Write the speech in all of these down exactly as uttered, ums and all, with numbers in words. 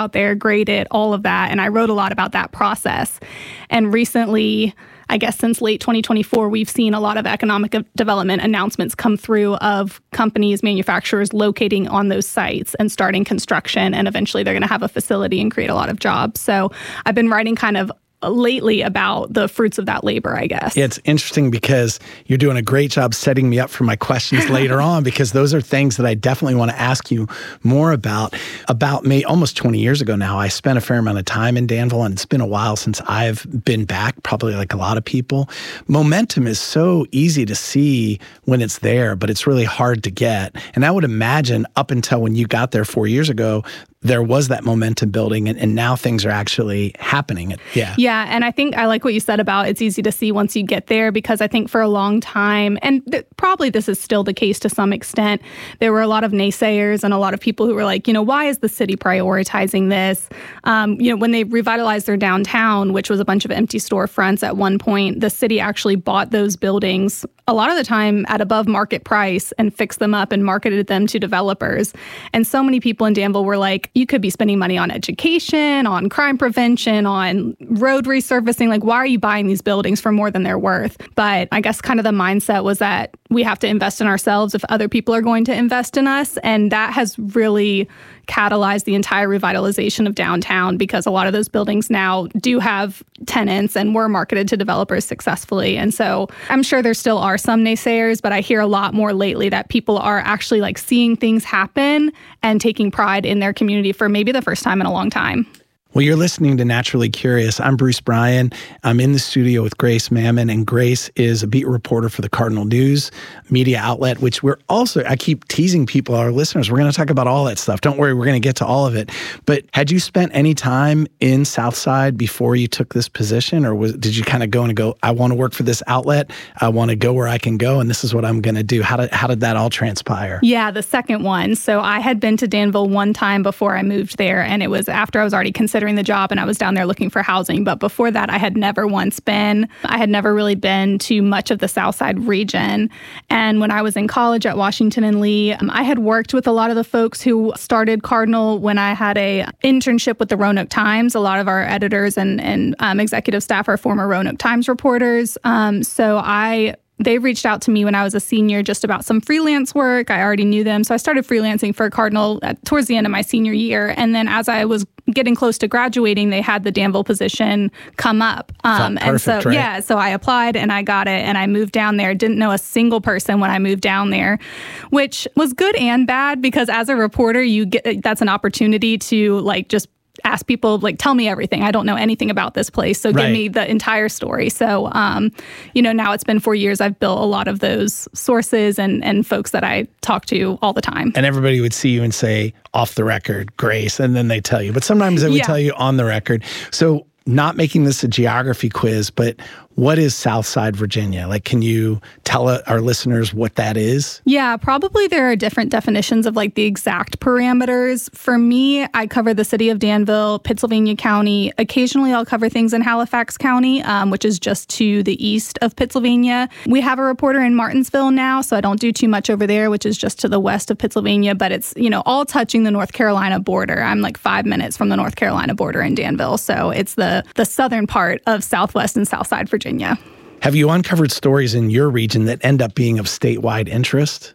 out there, grade it, all of that. And I wrote a lot about that process. And recently, I guess since late twenty twenty-four, we've seen a lot of economic development announcements come through of companies, manufacturers locating on those sites and starting construction. And eventually they're going to have a facility and create a lot of jobs. So I've been writing kind of lately about the fruits of that labor, I guess. It's interesting because you're doing a great job setting me up for my questions later on, because those are things that I definitely want to ask you more about. About me, almost twenty years ago now, I spent a fair amount of time in Danville, and it's been a while since I've been back, probably like a lot of people. Momentum is so easy to see when it's there, but it's really hard to get. And I would imagine up until when you got there four years ago, there was that momentum building, and, and now things are actually happening. Yeah. Yeah. And I think I like what you said about it's easy to see once you get there, because I think for a long time, and th- probably this is still the case to some extent, there were a lot of naysayers and a lot of people who were like, you know, why is the city prioritizing this? Um, you know, when they revitalized their downtown, which was a bunch of empty storefronts at one point, the city actually bought those buildings a lot of the time at above market price and fixed them up and marketed them to developers. And so many people in Danville were like, you could be spending money on education, on crime prevention, on road resurfacing. Like, why are you buying these buildings for more than they're worth? But I guess kind of the mindset was that we have to invest in ourselves if other people are going to invest in us. And that has really catalyzed the entire revitalization of downtown, because a lot of those buildings now do have tenants and were marketed to developers successfully. And so I'm sure there still are some naysayers, but I hear a lot more lately that people are actually like seeing things happen and taking pride in their community for maybe the first time in a long time. Well, you're listening to Naturally Curious. I'm Bruce Bryan. I'm in the studio with Grace Mammon, and Grace is a beat reporter for the Cardinal News media outlet, which we're also, I keep teasing people, our listeners, we're going to talk about all that stuff. Don't worry, we're going to get to all of it. But had you spent any time in Southside before you took this position, or was, did you kind of go and go, I want to work for this outlet, I want to go where I can go, and this is what I'm going to do? How did, how did that all transpire? Yeah, the second one. So I had been to Danville one time before I moved there, and it was after I was already considering the job and I was down there looking for housing. But before that, I had never once been. I had never really been to much of the Southside region. And when I was in college at Washington and Lee, um, I had worked with a lot of the folks who started Cardinal when I had a internship with the Roanoke Times. A lot of our editors and, and um, executive staff are former Roanoke Times reporters. Um, so I... They reached out to me when I was a senior just about some freelance work. I already knew them. So I started freelancing for Cardinal at, towards the end of my senior year. And then as I was getting close to graduating, they had the Danville position come up. Um, Perfect, and so, right? yeah, so I applied and I got it and I moved down there. Didn't know a single person when I moved down there, which was good and bad, because as a reporter, you get that's an opportunity to like just ask people, like, tell me everything. I don't know anything about this place. So right. give me the entire story. So, um, you know, now it's been four years. I've built a lot of those sources and, and folks that I talk to all the time. And everybody would see you and say, off the record, Grace, and then they tell you. But sometimes they would yeah. tell you on the record. So not making this a geography quiz, but what is Southside Virginia? Like, can you tell our listeners what that is? Yeah, probably there are different definitions of like the exact parameters. For me, I cover the city of Danville, Pittsylvania County. Occasionally, I'll cover things in Halifax County, um, which is just to the east of Pennsylvania. We have a reporter in Martinsville now, so I don't do too much over there, which is just to the west of Pennsylvania. But it's, you know, all touching the North Carolina border. I'm like five minutes from the North Carolina border in Danville. So it's the, the southern part of Southwest and Southside Virginia. Virginia. Have you uncovered stories in your region that end up being of statewide interest?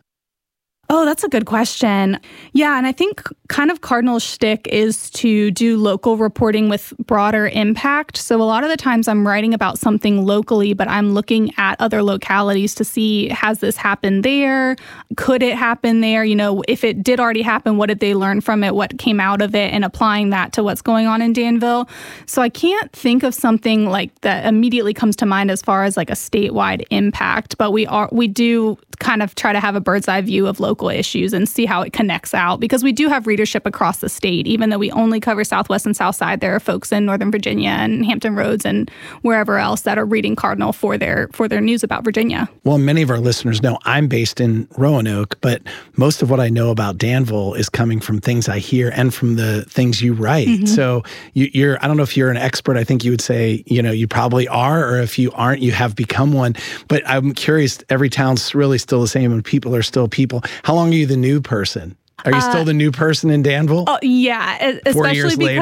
Oh, that's a good question. Yeah, and I think kind of Cardinal's shtick is to do local reporting with broader impact. So a lot of the times I'm writing about something locally, but I'm looking at other localities to see, has this happened there? Could it happen there? You know, if it did already happen, what did they learn from it? What came out of it? And applying that to what's going on in Danville. So I can't think of something like that immediately comes to mind as far as like a statewide impact, but we are we do kind of try to have a bird's eye view of local issues and see how it connects out, because we do have readership across the state. Even though we only cover Southwest and Southside, there are folks in Northern Virginia and Hampton Roads and wherever else that are reading Cardinal for their for their news about Virginia. Well, many of our listeners know I'm based in Roanoke, but most of what I know about Danville is coming from things I hear and from the things you write. Mm-hmm. So you, you're, I don't know if you're an expert. I think you would say, you know, you probably are, or if you aren't, you have become one. But I'm curious, every town's really still the same and people are still people. How long are you the new person? Are you uh, still the new person in Danville? Oh, yeah, especially Four years because later?